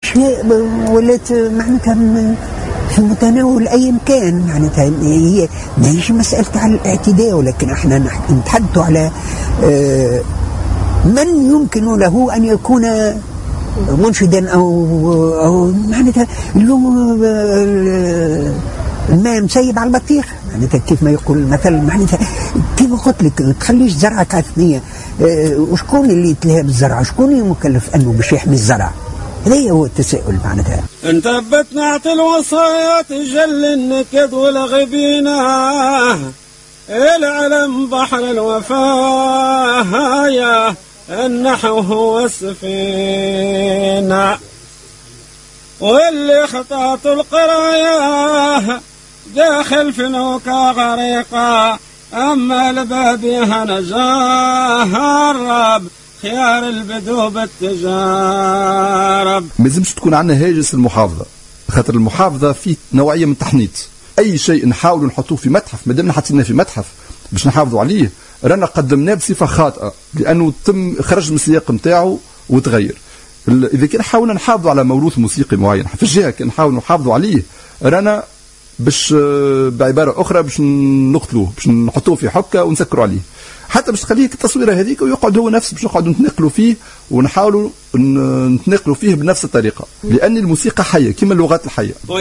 أشياء ولات معناتها في متناول أي مكان. معناتها هي ماهيش مسألة على الاعتداء، ولكن احنا نتحدث على من يمكن له أن يكون منشدا أو معناتها الماء مسيب على البطيخ، معناتها كيف ما يقول المثل. معناتها كيف قلت لك تخليش زرعة كاثنية، وشكون اللي يتلهى بالزرع؟ شكون المكلف أنه باش يحمي الزرع؟ هذا هو التساؤل. معناتها انتبت نعت الوصايا تجل النكد والغبينة، العلم بحر الوفايا النحو هو السفينة، واللي خطأت القرايا داخل في نوكا غريقة، أما لبابها نجارب خيار البدو بالتجارب. ما لازمش تكون عندنا هاجس المحافظة، خاطر المحافظة فيه نوعية من التحنيط. أي شيء نحاول نحطوه في متحف، ما دامنا حطيناه في متحف باش نحافظوا عليه، رانا قدمناه بصفة خاطئة لأنه تم خرج من السياق نتاعو وتغير. إذا كان حاولنا نحافظوا على موروث موسيقي معين في الجهة، كان نحاول نحافظوا عليه، رانا باش بعبارة أخرى باش نقتلوه، باش نحطوه في حكة ونسكروا عليه، حتى باش تخليه التصويرة هذيك ويقعد هو نفسه باش نقعدوا نتنقلوا فيه ونحاولوا نتنقلوا فيه بنفس الطريقة، لأن الموسيقى حية كما اللغات الحية.